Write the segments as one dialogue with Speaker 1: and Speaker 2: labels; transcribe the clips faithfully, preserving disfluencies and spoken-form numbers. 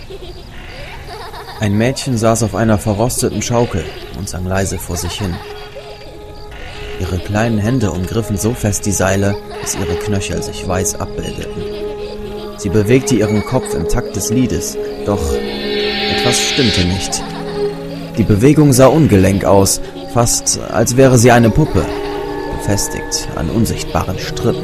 Speaker 1: Ein Mädchen saß auf einer verrosteten Schaukel und sang leise vor sich hin. Ihre kleinen Hände umgriffen so fest die Seile, dass ihre Knöchel sich weiß abbildeten. Sie bewegte ihren Kopf im Takt des Liedes, doch etwas stimmte nicht. Die Bewegung sah ungelenk aus, fast als wäre sie eine Puppe, befestigt an unsichtbaren Strippen.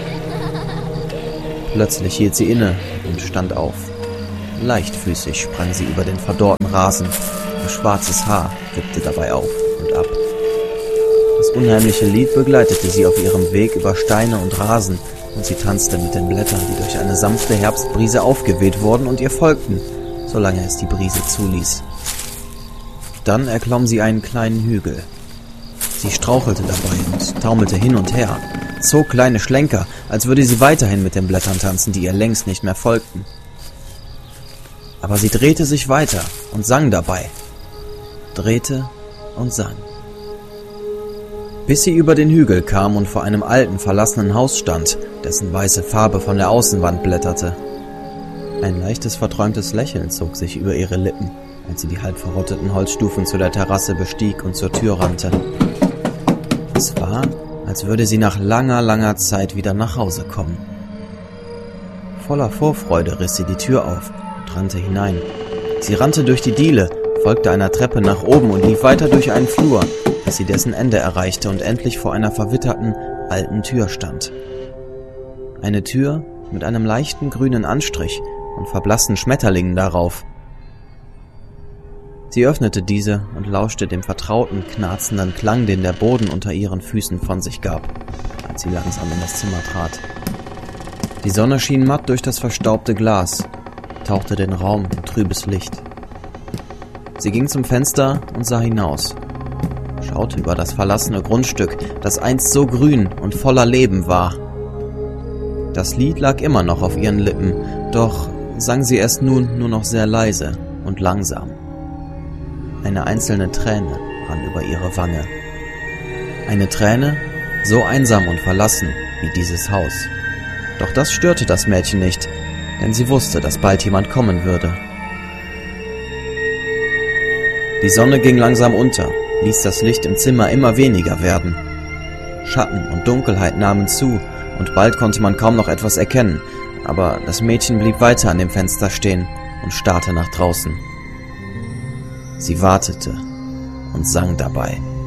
Speaker 1: Plötzlich hielt sie inne und stand auf. Leichtfüßig sprang sie über den verdorrten Rasen, ihr schwarzes Haar wippte dabei auf und ab. Das unheimliche Lied begleitete sie auf ihrem Weg über Steine und Rasen, und sie tanzte mit den Blättern, die durch eine sanfte Herbstbrise aufgeweht wurden und ihr folgten, solange es die Brise zuließ. Dann erklomm sie einen kleinen Hügel. Sie strauchelte dabei und taumelte hin und her, zog kleine Schlenker, als würde sie weiterhin mit den Blättern tanzen, die ihr längst nicht mehr folgten. Aber sie drehte sich weiter und sang dabei. Drehte und sang. Bis sie über den Hügel kam und vor einem alten, verlassenen Haus stand, dessen weiße Farbe von der Außenwand blätterte. Ein leichtes, verträumtes Lächeln zog sich über ihre Lippen, als sie die halb verrotteten Holzstufen zu der Terrasse bestieg und zur Tür rannte. Es war, als würde sie nach langer, langer Zeit wieder nach Hause kommen. Voller Vorfreude riss sie die Tür auf und rannte hinein. Sie rannte durch die Diele, folgte einer Treppe nach oben und lief weiter durch einen Flur, bis sie dessen Ende erreichte und endlich vor einer verwitterten, alten Tür stand. Eine Tür mit einem leichten grünen Anstrich und verblassten Schmetterlingen darauf. Sie öffnete diese und lauschte dem vertrauten, knarzenden Klang, den der Boden unter ihren Füßen von sich gab, als sie langsam in das Zimmer trat. Die Sonne schien matt durch das verstaubte Glas, tauchte den Raum in trübes Licht. Sie ging zum Fenster und sah hinaus, schaute über das verlassene Grundstück, das einst so grün und voller Leben war. Das Lied lag immer noch auf ihren Lippen, doch sang sie es nun nur noch sehr leise und langsam. Eine einzelne Träne rann über ihre Wange. Eine Träne, so einsam und verlassen wie dieses Haus. Doch das störte das Mädchen nicht, denn sie wusste, dass bald jemand kommen würde. Die Sonne ging langsam unter, ließ das Licht im Zimmer immer weniger werden. Schatten und Dunkelheit nahmen zu, und bald konnte man kaum noch etwas erkennen, aber das Mädchen blieb weiter an dem Fenster stehen und starrte nach draußen. Sie wartete und sang dabei.